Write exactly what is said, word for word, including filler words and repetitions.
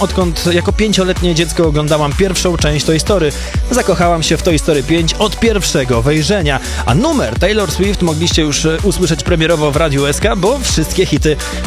odkąd jako pięcioletnie dziecko oglądałam pierwszą część Toy Story. Zakochałam się w Toy Story pięć od pierwszego wejrzenia, a numer Taylor Swift mogliście już usłyszeć premierowo w Radiu S K, bo wszystkie hity